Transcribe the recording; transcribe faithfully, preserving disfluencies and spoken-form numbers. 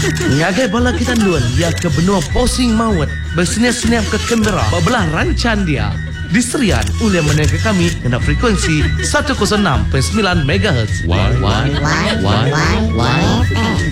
Ngagai bala kita luan ia ke benua posing maut bersenyap-senyap ke Canberra bebelah rancan dia. Diserian oleh menengah kami kena frekuensi seratus enam perpuluhan sembilan megahertz. Why, why, why, why, why, why,